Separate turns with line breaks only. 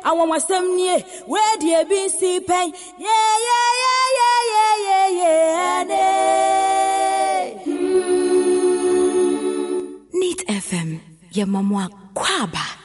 want my some near where do you be see pain? Yeah. Neat FM, your mama kwaba.